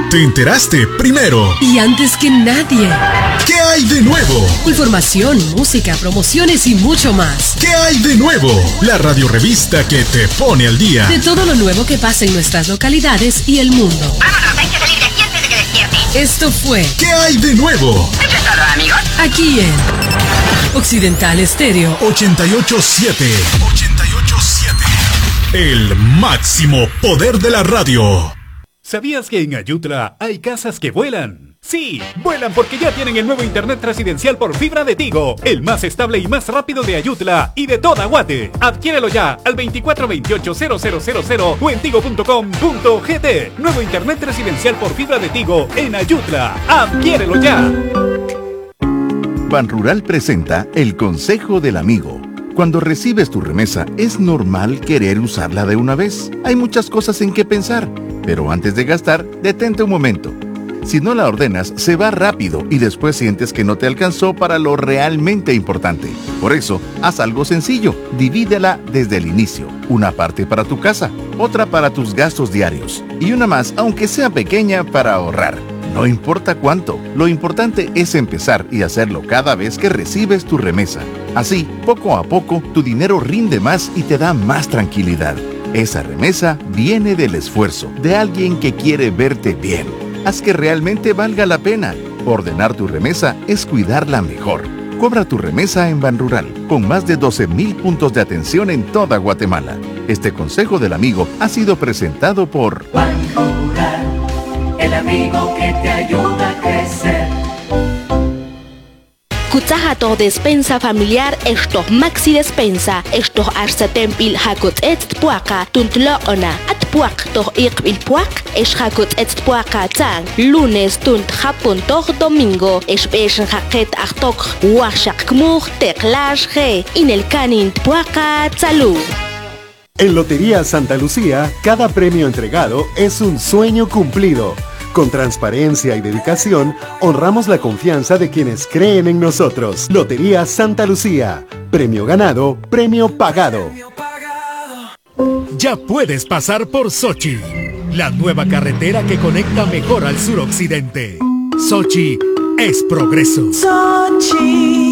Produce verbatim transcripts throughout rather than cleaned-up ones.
Te enteraste primero y antes que nadie. ¿Qué hay de nuevo? Información, música, promociones y mucho más. ¿Qué hay de nuevo? La radiorevista que te pone al día de todo lo nuevo que pasa en nuestras localidades y el mundo. Vámonos, hay que salir de aquí antes de que despierte. Esto fue ¿Qué hay de nuevo? Eso es todo, amigos. Aquí en Occidental Estéreo ochenta y ocho siete. ochenta y ocho siete. El máximo poder de la radio. ¿Sabías que en Ayutla hay casas que vuelan? Sí, vuelan porque ya tienen el nuevo internet residencial por fibra de Tigo, el más estable y más rápido de Ayutla y de toda Guate. Adquiérelo ya al veinticuatro veintiocho cero cero cero cero o en tigo punto com punto gt. Nuevo internet residencial por fibra de Tigo en Ayutla. Adquiérelo ya. Banrural presenta el Consejo del Amigo. Cuando recibes tu remesa, es normal querer usarla de una vez. Hay muchas cosas en que pensar, pero antes de gastar, detente un momento. Si no la ordenas, se va rápido y después sientes que no te alcanzó para lo realmente importante. Por eso, haz algo sencillo. Divídela desde el inicio. Una parte para tu casa, otra para tus gastos diarios y una más, aunque sea pequeña, para ahorrar. No importa cuánto, lo importante es empezar y hacerlo cada vez que recibes tu remesa. Así, poco a poco, tu dinero rinde más y te da más tranquilidad. Esa remesa viene del esfuerzo de alguien que quiere verte bien. Haz que realmente valga la pena. Ordenar tu remesa es cuidarla mejor. Cobra tu remesa en Banrural, con más de doce mil puntos de atención en toda Guatemala. Este consejo del amigo ha sido presentado por Banrural, el amigo que te ayuda a crecer. Kutsahato despensa familiar esto maxi despensa esto arsatempil hakut et puaka tuntloona at puak to ikbil puak es hakut et puaka tang lunes tunt hapun to domingo es beshen haket achtok washak kmur teklash ge in el canin puaka tsalu. En Lotería Santa Lucía, cada premio entregado es un sueño cumplido. Con transparencia y dedicación, honramos la confianza de quienes creen en nosotros. Lotería Santa Lucía. Premio ganado, premio pagado. Ya puedes pasar por Sochi, la nueva carretera que conecta mejor al suroccidente. Sochi es progreso. Sochi.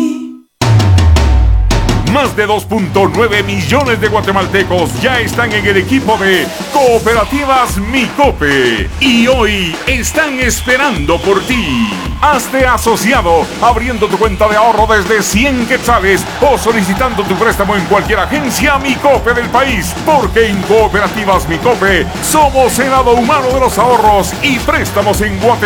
Más de dos punto nueve millones de guatemaltecos ya están en el equipo de Cooperativas Micope y hoy están esperando por ti. Hazte asociado abriendo tu cuenta de ahorro desde cien quetzales o solicitando tu préstamo en cualquier agencia Micope del país, porque en Cooperativas Micope somos el lado humano de los ahorros y préstamos en Guatemala.